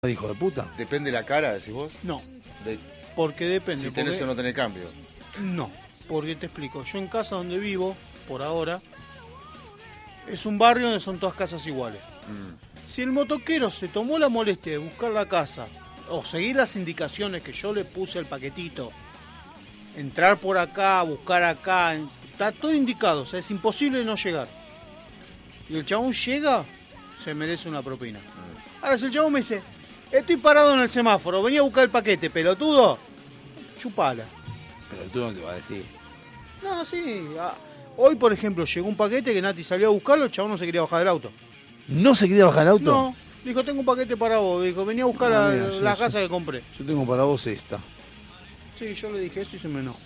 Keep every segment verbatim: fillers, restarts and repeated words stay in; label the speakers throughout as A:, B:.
A: hijo de puta.
B: ¿Depende la cara, decís vos?
C: No,
B: De,
C: porque depende.
B: si tenés
C: porque...
B: o no tenés cambio.
C: No, porque te explico. Yo en casa donde vivo, por ahora, es un barrio donde son todas casas iguales.
B: Mm.
C: Si el motoquero se tomó la molestia de buscar la casa o seguir las indicaciones que yo le puse al paquetito, entrar por acá, buscar acá, está todo indicado, o sea, es imposible no llegar. Y el chabón llega, se merece una propina. Ahora, si el chabón me dice, estoy parado en el semáforo, venía a buscar el paquete, pelotudo, chupala.
A: Pero tú no te vas a decir.
C: No, sí. ah, Hoy, por ejemplo, llegó un paquete que Nati salió a buscarlo, el chabón no se quería bajar del auto.
A: ¿No se quería bajar el auto?
C: No, dijo, tengo un paquete para vos. Dijo, venía a buscar
A: Ah,
C: la,
A: mira, yo-
C: la
A: yo-
C: casa que compré.
A: Yo tengo para vos esta.
C: Sí, yo le dije eso y se me enojó.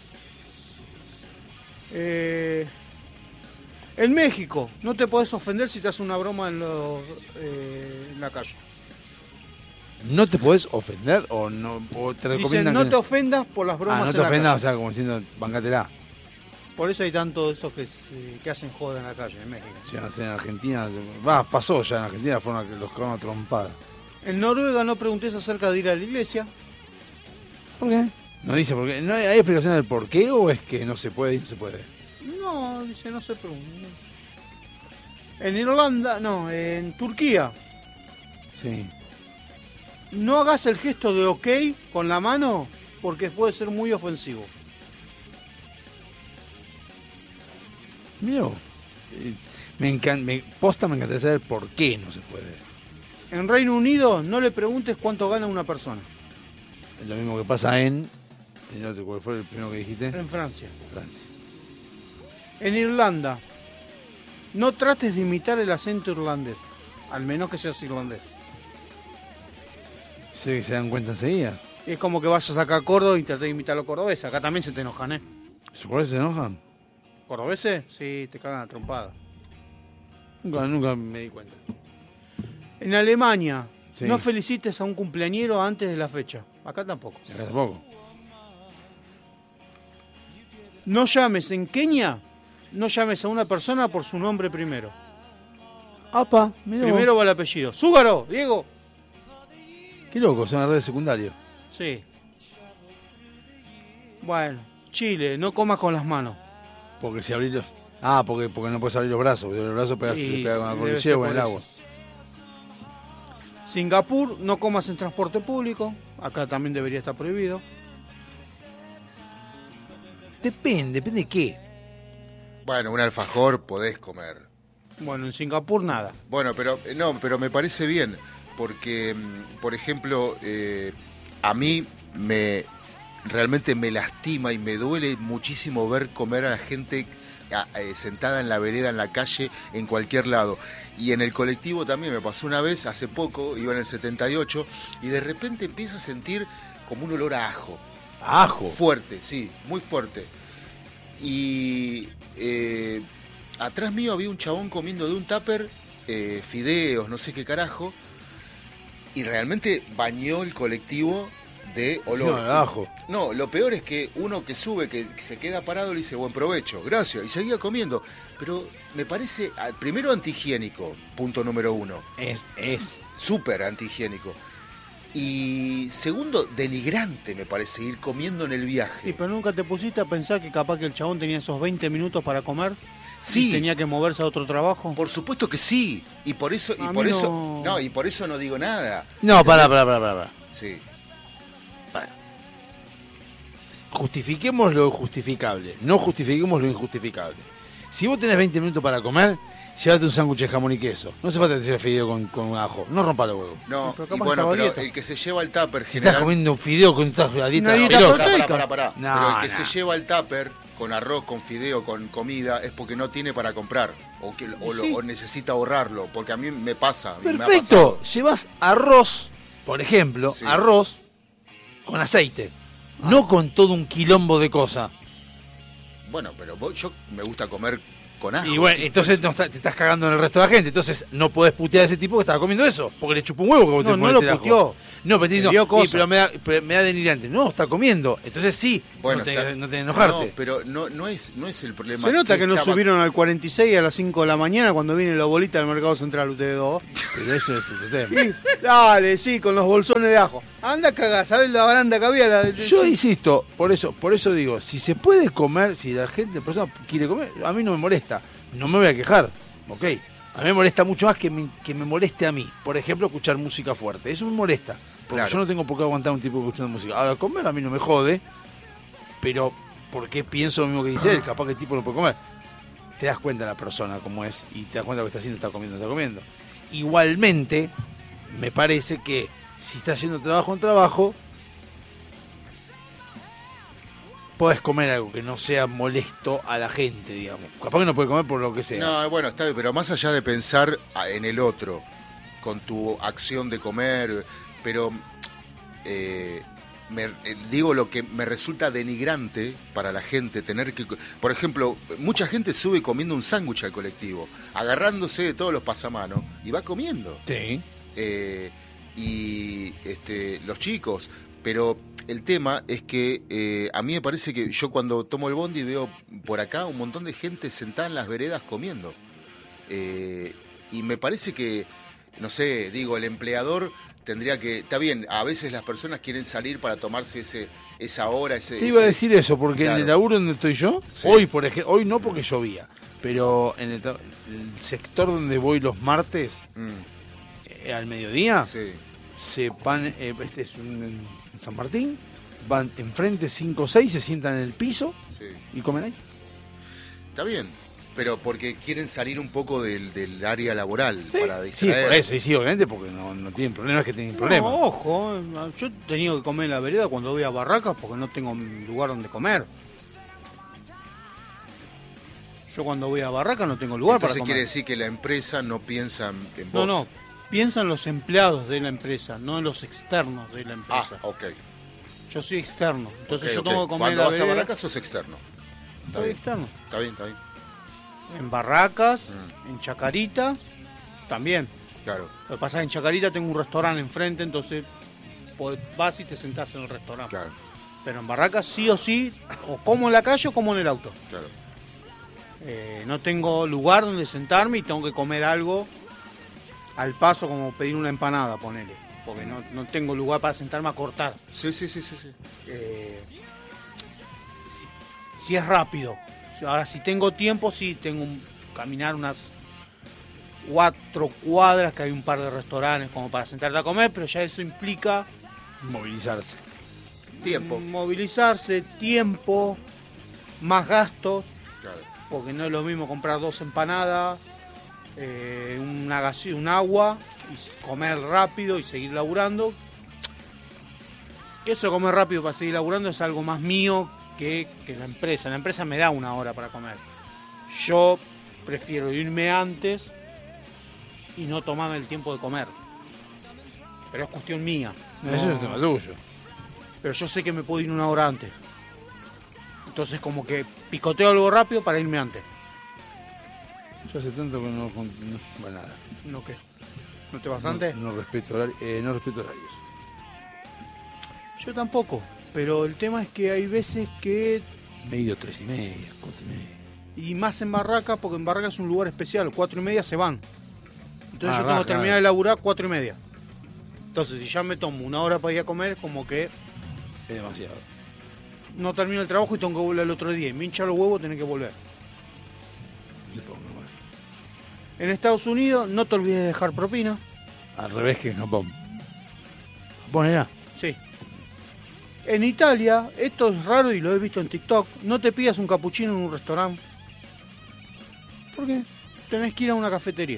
C: Eh, en México, no te podés ofender si te hace una broma en, los, eh, en la calle.
A: ¿No te podés ofender o no o te
C: Dicen,
A: recomiendan
C: no
A: que...
C: te ofendas por las bromas
A: Ah, no te
C: en la
A: ofendas, o
C: calle.
A: sea, como diciendo, bancátela.
C: Por eso hay tantos de esos que, se- que hacen joda en la calle, en México.
A: O sea, en Argentina, va, pasó ya en Argentina, fueron los que los trompada.
C: En Noruega no preguntes acerca de ir a la iglesia.
A: ¿Por qué? No dice por qué. ¿No hay, hay explicación del por qué o es que no se puede y no se puede?
C: No, dice, no se pregunta. En Irlanda, no, en Turquía,
A: Sí.
C: no hagas el gesto de ok con la mano porque puede ser muy ofensivo.
A: Mío. Me encanta, me, posta me encantaría saber por qué no se puede.
C: En Reino Unido no le preguntes cuánto gana una persona.
A: Es lo mismo que pasa en... en otro, ¿cuál fue el primero que dijiste?
C: En Francia.
A: Francia.
C: En Irlanda, no trates de imitar el acento irlandés, al menos que seas irlandés.
A: Sí, que se dan cuenta enseguida.
C: Es como que vayas acá a Córdoba y trates de imitar a los cordobeses. Acá también se te enojan, ¿eh?
A: ¿Por qué se enojan?
C: ¿Cordobeses? Sí, te cagan a trompada.
A: Nunca, nunca me di cuenta.
C: En Alemania,
A: Sí.
C: no felicites a un cumpleañero antes de la fecha. Acá tampoco.
A: Acá tampoco.
C: No llames en Kenia, no llames a una persona por su nombre primero.
A: Apa, mira.
C: Primero va el apellido. ¡Súgaro! Diego.
A: Qué loco, son las redes secundarias.
C: Sí. Bueno, Chile, no comas con las manos.
A: Porque si abrís los... Ah, porque, porque no puedes abrir los brazos. Porque los brazos pegas,
C: Y
A: te pegan con la
C: debe
A: cordillera
C: ser
A: o en el
C: por
A: agua.
C: eso. Singapur, no comas en transporte público. Acá también debería estar prohibido.
A: Depende, depende de qué.
B: Bueno, un alfajor podés comer.
C: Bueno, en Singapur nada.
B: Bueno, pero eh, no, pero me parece bien, porque, mm, por ejemplo, eh, a mí me realmente me lastima y me duele muchísimo ver comer a la gente a- eh, sentada en la vereda, en la calle, en cualquier lado. Y en el colectivo también me pasó una vez, hace poco, iba en el setenta y ocho, y de repente empiezo a sentir como un olor a ajo.
A: Ajo.
B: Fuerte, sí, muy fuerte. Y eh, atrás mío había un chabón comiendo de un tupper eh, fideos, no sé qué carajo, y realmente bañó el colectivo de olor.
A: No, el ajo.
B: No, lo peor es que uno que sube, que se queda parado, le dice buen provecho, gracias, y seguía comiendo. Pero me parece, ah, primero, antihigiénico, punto número uno.
A: Es, es.
B: Súper antihigiénico. Y segundo, denigrante me parece ir comiendo en el viaje.
C: Y pero nunca te pusiste a pensar que capaz que el chabón tenía esos veinte minutos para comer.
B: Sí.
C: Y tenía que moverse a otro trabajo.
B: Por supuesto que sí. Y por eso, y
C: A
B: por
C: mí
B: eso,
C: no.
B: no, y por eso no digo nada.
A: No, pará, pará, pará, pará.
B: Sí.
A: Justifiquemos lo justificable, no justifiquemos lo injustificable. Si vos tenés veinte minutos para comer, llévate un sándwich de jamón y queso. No hace falta que te sirva fideo con, con ajo. No rompa los huevos.
B: No,
C: Pero
B: y
C: capaz
B: bueno,
C: estaba
B: pero
C: dieta.
B: el que se lleva el tupper
A: Si
B: general...
A: estás comiendo un fideo con estás la dieta
C: Una
A: de
C: dieta
A: pelota.
B: Pará,
C: proteica.
B: pará, pará, pará.
A: No,
B: Pero el que
A: no.
B: se lleva el tupper con arroz, con fideo, con comida, es porque no tiene para comprar. O, que, o, lo-
C: Sí.
B: o necesita ahorrarlo. Porque a mí me pasa. y me ha
A: Perfecto.
B: pasado.
A: Llevas arroz, por ejemplo,
B: Sí.
A: arroz con aceite. No con todo un quilombo de cosas.
B: Bueno, pero vos- yo me gusta comer con ajo.
A: Y bueno,
B: tipo,
A: entonces
B: es-
A: no está- te estás cagando en el resto de la gente. Entonces no podés putear a ese tipo que estaba comiendo eso. Porque le chupó un huevo que vos
C: No,
A: te
C: no lo
A: ponete el ajo.
C: puteó.
A: No, pero,
C: Me
A: no,
C: dio
A: sí,
C: cosas.
A: pero me da, pero me da delirante. No, está comiendo. Entonces sí,
B: Bueno,
A: no, tenés,
B: está-
A: no tenés que enojarte.
B: No, pero no, no, es, no es el problema.
C: Se nota que no
B: estaba-
C: subieron al cuarenta y seis a las cinco de la mañana cuando viene la bolita del Mercado Central ustedes dos.
A: Pero eso es otro tema.
C: Sí, dale, sí, con los bolsones de ajo. Anda a cagar, ¿sabes la baranda que había? La,
A: Yo
C: sí.
A: insisto, por eso, por eso digo, si se puede comer, si la gente, la persona quiere comer, a mí no me molesta. No me voy a quejar, ¿ok? A mí me molesta mucho más que me, que me moleste a mí. Por ejemplo, escuchar música fuerte. Eso me molesta. Porque
B: Claro.
A: yo no tengo por qué aguantar a un tipo escuchando música. Ahora, comer a mí no me jode. Pero, ¿por qué pienso lo mismo que dice él? Capaz que el tipo no puede comer. Te das cuenta de la persona cómo es. Y te das cuenta de lo que está haciendo, está comiendo, está comiendo. Igualmente, me parece que si está haciendo trabajo en trabajo, podés comer algo que no sea molesto a la gente, digamos. Capaz que no puede comer por lo que sea.
B: No, bueno, está bien, pero más allá de pensar a- en el otro, con tu acción de comer, pero eh, me, eh, digo lo que me resulta denigrante para la gente tener que... Por ejemplo, mucha gente sube comiendo un sándwich al colectivo, agarrándose de todos los pasamanos y va comiendo.
A: Sí.
B: Eh, y este, los chicos, pero el tema es que eh, a mí me parece que yo cuando tomo el bondi veo por acá un montón de gente sentada en las veredas comiendo. Eh, y me parece que, no sé, digo, el empleador tendría que... Está bien, a veces las personas quieren salir para tomarse ese esa hora, ese...
A: Te iba a
B: ese-
A: decir eso, porque en
B: Claro.
A: el laburo donde estoy yo,
B: Sí.
A: hoy por ejemplo, hoy no porque llovía, pero en el, tra- el sector donde voy los martes,
B: Mm,
A: eh, al mediodía,
B: sí.
A: se van, eh, este es un, en San Martín, van enfrente cinco o seis, se sientan en el piso
B: Sí.
A: y comen ahí.
B: Está bien, pero porque quieren salir un poco del, del área laboral
A: Sí,
B: para
A: sí,
B: distraer.
A: por eso, sí, sí, obviamente, porque no, no tienen problemas, es que tienen problemas.
C: No, ojo, eh, yo he tenido que comer en la vereda cuando voy a Barracas porque no tengo lugar donde comer. Yo cuando voy a Barracas no tengo lugar
B: Entonces
C: para
B: quiere
C: comer.
B: decir que la empresa no piensa en
C: No,
B: vos.
C: no, piensa en los empleados de la empresa, no en los externos de la
B: Ah,
C: empresa.
B: ok.
C: Yo soy externo, entonces
B: Ok,
C: yo
B: ok.
C: tengo que comer en
B: Cuando
C: la
B: vas a
C: vereda.
B: Barracas sos externo. Está
C: Soy
B: bien,
C: externo.
B: está bien, está bien.
C: En Barracas,
B: Mm.
C: en Chacarita, también.
B: Claro,
C: Lo que pasa es que en Chacarita tengo un restaurante enfrente, entonces pod- vas y te sentás en el restaurante.
B: claro,
C: Pero en Barracas sí o sí, o como en la calle o como en el auto.
B: claro.
C: Eh, no tengo lugar donde sentarme y tengo que comer algo al paso, como pedir una empanada, ponele. Porque no, no tengo lugar para sentarme a cortar.
B: Sí, sí, sí, sí, sí.
C: Eh, si, si es rápido. Ahora, si tengo tiempo, sí, tengo un, caminar unas cuatro cuadras, que hay un par de restaurantes como para sentarte a comer, pero ya eso implica
A: Movilizarse.
B: Tiempo.
C: movilizarse, tiempo, más gastos.
B: Claro.
C: Porque no es lo mismo comprar dos empanadas, eh, una gasi- un agua, y s- comer rápido y seguir laburando. Eso de comer rápido para seguir laburando es algo más mío que, que la empresa. La empresa me da una hora para comer. Yo prefiero irme antes y no tomarme el tiempo de comer. Pero es cuestión mía.
A: Eso
C: No-
A: es el tema tuyo.
C: pero yo sé que me puedo ir una hora antes. Entonces como que picoteo algo rápido para irme antes.
A: Yo hace tanto que no... con- no bueno, nada.
C: ¿No qué? ¿No te vas
A: No,
C: antes?
A: no respeto horari- eh, no respeto horarios.
C: Yo tampoco. Pero el tema es que hay veces que...
A: Medio tres y media, cuatro y media.
C: Y más en Barraca, porque en Barraca es un lugar especial. Cuatro y media se van. Entonces
A: Ah,
C: yo tengo
A: raja,
C: que terminar
A: eh.
C: de laburar cuatro y media. Entonces si ya me tomo una hora para ir a comer, es como que
A: Es demasiado.
C: no termino el trabajo y tengo que volver el otro día. Y me hincha los huevos, tener que volver.
A: Se pongo mal.
C: En Estados Unidos no te olvides de dejar propina.
A: Al revés que en Japón. Japón era.
C: Sí. En Italia, esto es raro y lo he visto en TikTok, no te pidas un capuchino en un restaurante. ¿Por qué? Tenés que ir a una cafetería.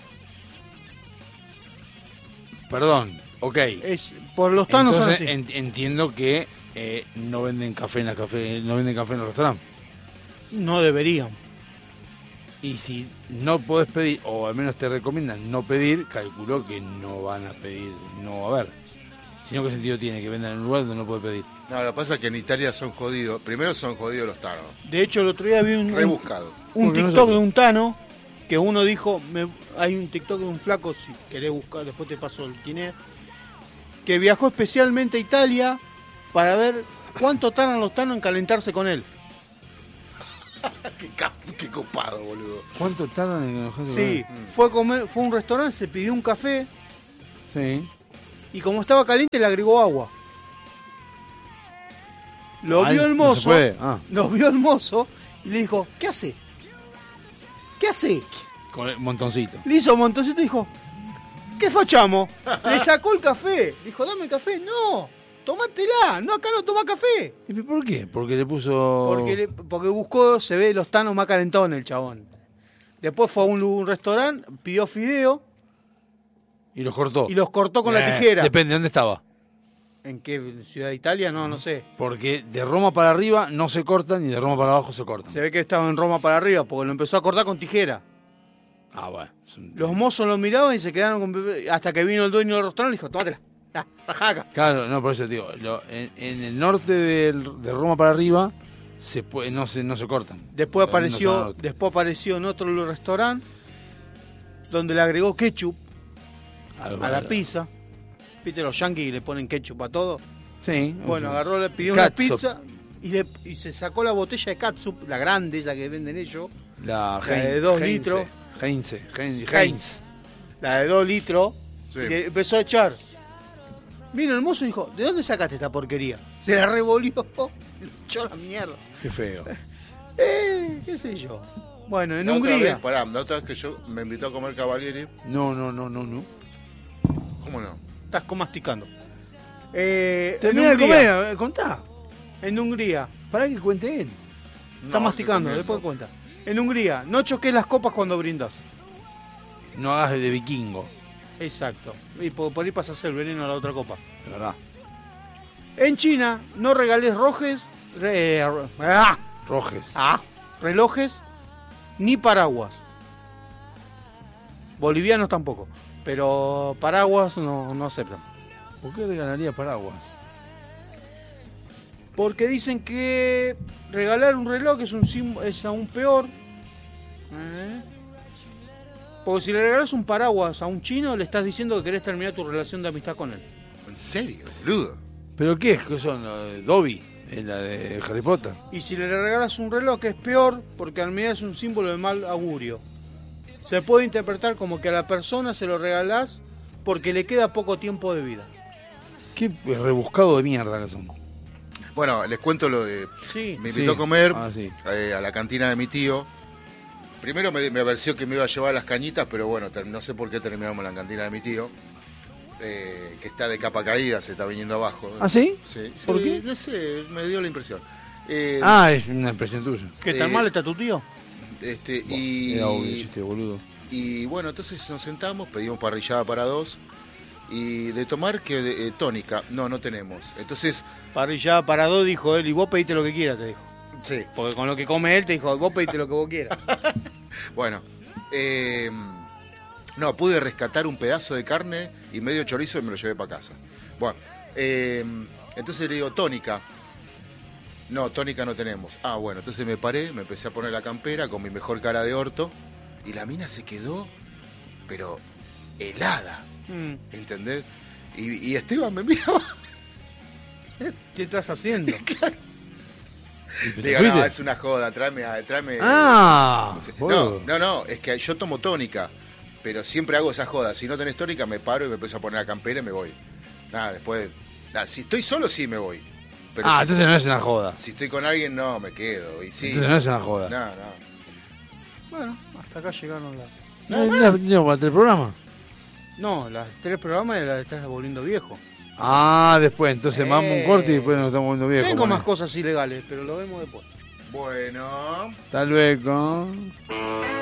A: Perdón, ok.
C: Es, por los tanos son
A: Entonces
C: así.
A: en- entiendo que eh, no venden café en la café, no venden café en los restaurantes.
C: No deberían.
A: Y si no podés pedir, o al menos te recomiendan no pedir, calculo que no van a pedir, no va a haber. Sino qué sentido tiene que vendan en un lugar donde no puede pedir.
B: No, lo que pasa es que en Italia son jodidos. Primero son jodidos los tanos.
C: De hecho, el otro día vi un, un,
B: Rebuscado.
C: un
A: Porque no
C: TikTok
A: sé.
C: de un tano que uno dijo, me- hay un TikTok de un flaco, si querés buscar, después te paso el quién es, que viajó especialmente a Italia para ver cuánto tardan los tanos en calentarse con él.
B: qué, cap- qué copado, boludo.
A: ¿Cuánto tardan en enojarse?
C: Sí, fue a comer, fue a un restaurante, se pidió un café
A: Sí.
C: y como estaba caliente le agregó agua. Lo
A: Ay,
C: vio el
A: no se
C: mozo,
A: puede. Ah.
C: lo vio el mozo y le dijo, ¿qué hace? ¿Qué hace?
A: Con el montoncito.
C: Le hizo un montoncito y dijo, ¿qué fachamos? Le sacó el café. Dijo, dame el café. No, tomátela. No, acá no toma café.
A: ¿Y por qué? Porque le puso...
C: Porque, le- porque buscó, se ve los tanos más calentones el chabón. Después fue a un, lu- un restaurante, pidió fideo
A: Y los cortó.
C: y los cortó con la
A: Eh,
C: tijera.
A: Depende, ¿dónde estaba?
C: ¿En qué ciudad de Italia? No, no sé.
A: Porque de Roma para arriba no se cortan y de Roma para abajo se cortan.
C: Se ve que estaba en Roma para arriba porque lo empezó a cortar con tijera.
A: Ah, bueno. Es un-
C: Los mozos lo miraban y se quedaron con... Hasta que vino el dueño del restaurante y dijo, tómatela. Ya, rajá acá.
A: Claro, no, por eso te digo, lo- en, en el norte del- de Roma para arriba se puede, no, se, no se cortan.
C: Después
A: Los vinos
C: apareció,
A: al norte.
C: después apareció en otro restaurante donde le agregó ketchup
A: Ah,
C: a la pizza. ¿Viste los yankees le ponen ketchup a todo?
A: Sí.
C: Bueno,
A: sí.
C: agarró, le pidió una
A: Catsup.
C: pizza y, le, y se sacó la botella de catsup, la grande, esa que venden ellos,
A: La,
C: la de dos
A: Heinze,
C: litros.
A: Heinze, Heinze,
C: Heinz, la de dos litros,
B: Sí.
C: y le empezó a echar. Vino el mozo y dijo, ¿de dónde sacaste esta porquería? Se la revolvió, le echó la mierda.
A: Qué feo.
C: Eh, qué sé yo. Bueno, en
B: La otra
C: Hungría.
B: vez, pará, la otra vez que yo me invitó a comer Cavalieri,
A: No, no, no, no, no.
B: ¿cómo no?
C: Estás co- masticando. Eh, en,
A: Termina de
C: Hungría,
A: comer, a ver, contá.
C: en Hungría.
A: Para que cuente él.
C: Está
B: No,
C: masticando,
B: estoy
C: después
B: comiendo.
C: cuenta. En Hungría, no choques las copas cuando brindas.
A: No hagas de vikingo,
C: Exacto. Y por, por ahí pasas el veneno a la otra copa.
A: de verdad.
C: En China, no regales rojes, re- ah,
A: Rojes.
C: ah, relojes ni paraguas. Bolivianos tampoco. Pero paraguas no, no aceptan.
A: ¿Por qué regalaría paraguas?
C: Porque dicen que regalar un reloj es, un sim- es aún peor. ¿Eh? Porque si le regalas un paraguas a un chino, le estás diciendo que querés terminar tu relación de amistad con él.
B: ¿En serio, boludo?
A: ¿Pero qué es? ¿Qué son? ¿Lo de Dobby? ¿Es la de Harry Potter?
C: Y si le regalas un reloj es peor porque al menos es un símbolo de mal augurio. Se puede interpretar como que a la persona se lo regalás porque le queda poco tiempo de vida.
A: Qué rebuscado de mierda que son.
B: Bueno, les cuento lo de...
C: Sí.
B: Me invitó
A: Sí.
B: a comer
A: Ah, sí.
B: eh, a la cantina de mi tío. Primero me, me pareció que me iba a llevar las cañitas, pero bueno, ter- no sé por qué terminamos en la cantina de mi tío. Eh, que está de capa caída, se está viniendo abajo.
A: ¿Ah, sí?
B: Sí,
A: ¿Por
B: sí,
A: qué?
B: No sé, me dio la impresión. Eh,
A: Ah, es una impresión tuya.
C: ¿Qué tan
B: Eh,
C: mal está tu tío?
B: este,
A: Era obvio,
B: y,
A: chiste, boludo.
B: y bueno, entonces nos sentamos, pedimos parrillada para dos. Y de tomar, que eh, tónica. No, no tenemos. Entonces,
C: Parrillada para dos, dijo él, y vos pediste lo que quieras, te dijo.
B: sí,
C: Porque con lo que come él, te dijo, vos pediste lo que vos quieras.
B: bueno. eh, no, pude rescatar un pedazo de carne y medio chorizo y me lo llevé para casa. Bueno, eh, entonces le digo, tónica. No, tónica no tenemos. Ah, bueno, entonces me paré, me empecé a poner la campera con mi mejor cara de orto y la mina se quedó, pero helada,
C: Mm,
B: ¿entendés? Y, y Esteban me miraba.
C: ¿Qué estás haciendo?
A: ¿Y te
B: Digo,
A: fuiste?
B: no, es una joda, tráeme... tráeme
A: Ah,
B: no, sé.
A: boludo.
B: no, no, no, es que yo tomo tónica, pero siempre hago esa joda. Si no tenés tónica, me paro y me empiezo a poner la campera y me voy. Nada, después... nada, si estoy solo, sí me voy. Pero
A: Ah,
B: si,
A: entonces no es una joda.
B: si estoy con alguien, no, me quedo. Y sí,
A: Entonces no es una joda.
B: no, no.
C: Bueno, hasta acá llegaron las...
A: No, no, no, para el programa.
C: No, las tres programas las estás volviendo viejo.
A: Ah, después, entonces
C: Eh.
A: vamos un corte y después nos estamos volviendo viejos.
C: Tengo
A: bueno.
C: más cosas ilegales, pero lo vemos después.
B: Bueno...
A: Hasta luego.